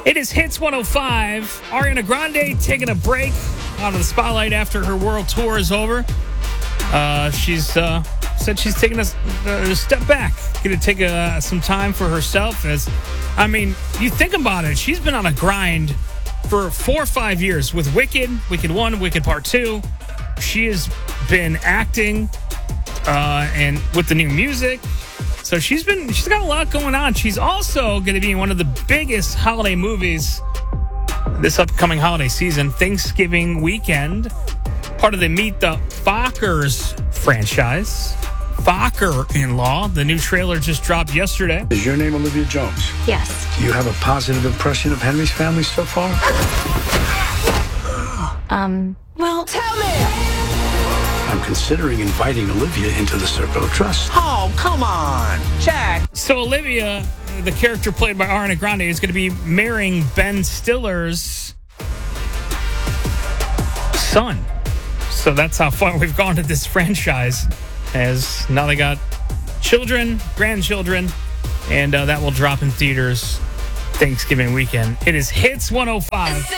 It is Hits 105. Ariana Grande taking a break out of the spotlight after her world tour is over. She's said she's taking a step back, going to take some time for herself. You think about it, she's been on a grind for 4 or 5 years with Wicked 1, Wicked Part 2. She has been acting and with the new music. So she's got a lot going on. She's also going to be in one of the biggest holiday movies this upcoming holiday season, Thanksgiving weekend, part of the Meet the Fockers franchise. Focker-in-Law. The new trailer just dropped yesterday. Is your name Olivia Jones? Yes. Do you have a positive impression of Henry's family so far? Well, tell me! I'm considering inviting Olivia into the circle of trust. Oh, come on, Jack. So Olivia, the character played by Ariana Grande, is going to be marrying Ben Stiller's son. So that's how far we've gone to this franchise, as now they got children, grandchildren, and that will drop in theaters Thanksgiving weekend. It is Hits 105.